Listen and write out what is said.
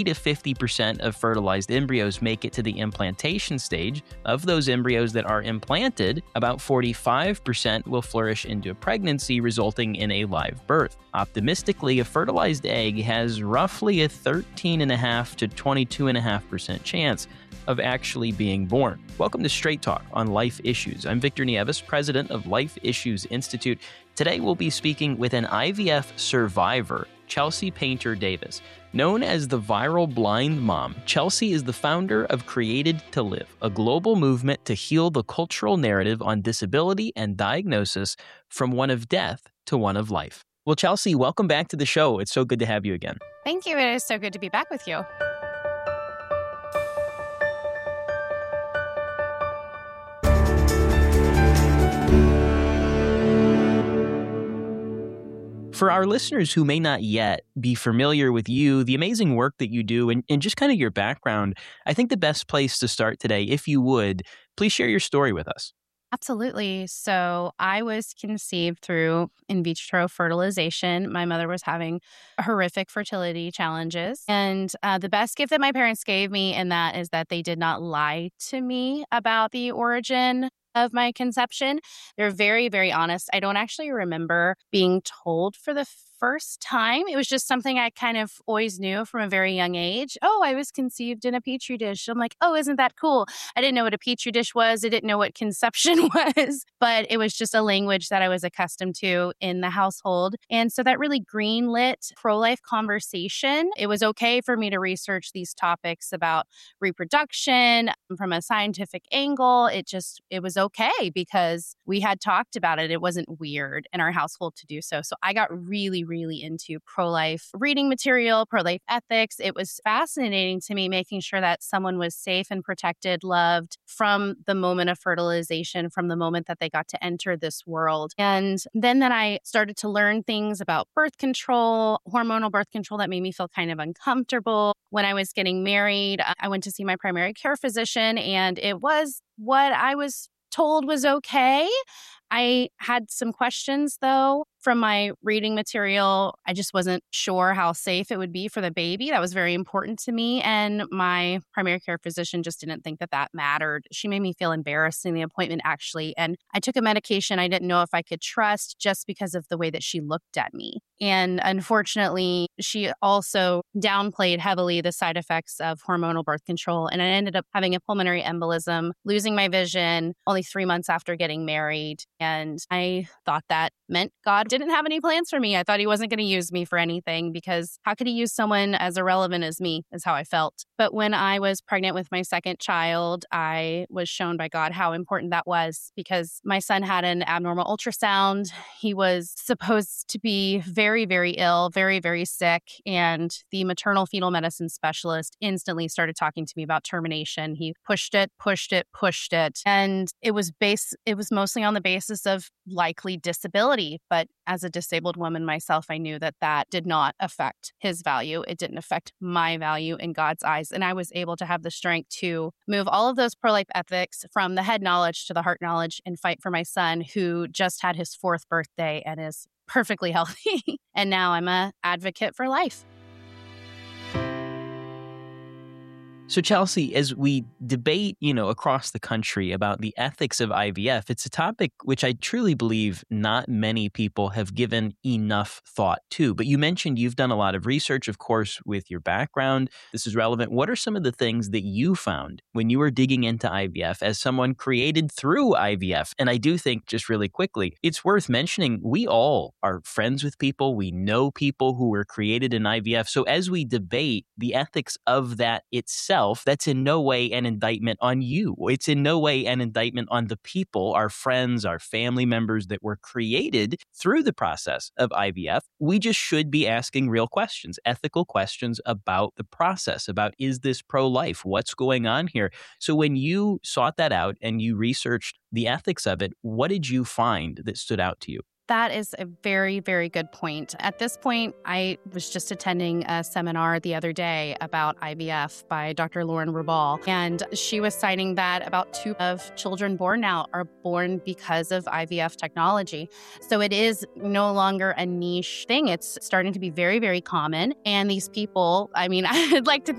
to 50% of fertilized embryos make it to the implantation stage. Of those embryos that are implanted, about 45% will flourish into a pregnancy, resulting in a live birth. Optimistically, a fertilized egg has roughly a 13.5 to 22.5% chance of actually being born. Welcome to Straight Talk on Life Issues. I'm Victor Nieves, president of Life Issues Institute. Today we'll be speaking with an IVF survivor, Chelsea Painter Davis. Known as the viral blind mom, Chelsea is the founder of Created to Live, a global movement to heal the cultural narrative on disability and diagnosis from one of death to one of life. Well, Chelsea, welcome back to the show. It's so good to have you again. Thank you. It is so good to be back with you. For our listeners who may not yet be familiar with you, the amazing work that you do, and just kind of your background, I think the best place to start today, if you would, please share your story with us. Absolutely. So I was conceived through in vitro fertilization. My mother was having horrific fertility challenges. And the best gift that my parents gave me in that is that they did not lie to me about the origin of my conception. They're very, very honest. I don't actually remember being told for the first time. It was just something I kind of always knew from a very young age. Oh, I was conceived in a Petri dish. I'm like, oh, isn't that cool? I didn't know what a Petri dish was. I didn't know what conception was, but it was just a language that I was accustomed to in the household. And so that really greenlit pro-life conversation. It was okay for me to research these topics about reproduction from a scientific angle. It was okay because we had talked about it. It wasn't weird in our household to do so. So I got really into pro-life reading material, pro-life ethics. It was fascinating to me making sure that someone was safe and protected, loved from the moment of fertilization, from the moment that they got to enter this world. And then I started to learn things about birth control, hormonal birth control that made me feel kind of uncomfortable. When I was getting married, I went to see my primary care physician, and it was what I was told was okay. I had some questions, though, from my reading material. I just wasn't sure how safe it would be for the baby. That was very important to me. And my primary care physician just didn't think that mattered. She made me feel embarrassed in the appointment, actually. And I took a medication I didn't know if I could trust just because of the way that she looked at me. And unfortunately, she also downplayed heavily the side effects of hormonal birth control. And I ended up having a pulmonary embolism, losing my vision only 3 months after getting married. And I thought that meant God didn't have any plans for me. I thought he wasn't going to use me for anything because how could he use someone as irrelevant as me is how I felt. But when I was pregnant with my second child, I was shown by God how important that was because my son had an abnormal ultrasound. He was supposed to be very, very ill, very, very sick. And the maternal fetal medicine specialist instantly started talking to me about termination. He pushed it. And it was mostly on the basis of likely disability. But as a disabled woman myself, I knew that did not affect his value. It didn't affect my value in God's eyes. And I was able to have the strength to move all of those pro-life ethics from the head knowledge to the heart knowledge and fight for my son who just had his 4th birthday and is perfectly healthy. And now I'm an advocate for life. So Chelsea, as we debate, across the country about the ethics of IVF, it's a topic which I truly believe not many people have given enough thought to. But you mentioned you've done a lot of research, of course, with your background. This is relevant. What are some of the things that you found when you were digging into IVF as someone created through IVF? And I do think, just really quickly, it's worth mentioning we all are friends with people. We know people who were created in IVF. So as we debate the ethics of that itself, that's in no way an indictment on you. It's in no way an indictment on the people, our friends, our family members that were created through the process of IVF. We just should be asking real questions, ethical questions about the process, about is this pro-life? What's going on here? So when you sought that out and you researched the ethics of it, what did you find that stood out to you? That is a very, very good point. At this point, I was just attending a seminar the other day about IVF by Dr. Lauren Rubal, and she was citing that about 2 of children born now are born because of IVF technology. So it is no longer a niche thing. It's starting to be very, very common. And these people, I mean, I'd like to